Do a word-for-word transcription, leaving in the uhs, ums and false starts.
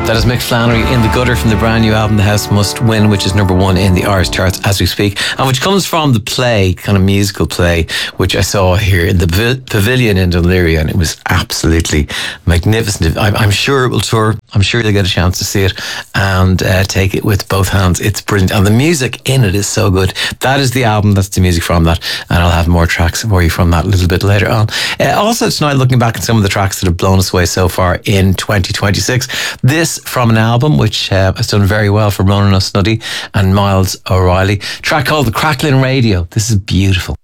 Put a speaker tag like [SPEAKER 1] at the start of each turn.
[SPEAKER 1] That is Mick Flannery, In the Gutter, from the brand new album The House Must Win, which is number one in the Irish charts as we speak, and which comes from the play, kind of musical play, which I saw here in the v- Pavilion in Dún Laoghaire, and it was absolutely magnificent. I'm, I'm sure it will tour. I'm sure you'll get a chance to see it and uh, take it with both hands. It's brilliant, and the music in it is so good. That is the album, that's the music from that, and I'll have more tracks for you from that a little bit later on. Uh, also tonight, looking back at some of the tracks that have blown us away so far in twenty twenty-six. This from an album which uh, has done very well for Ronan O'Snuddy and Miles O'Reilly. Track called The Crackling Radio. This is beautiful.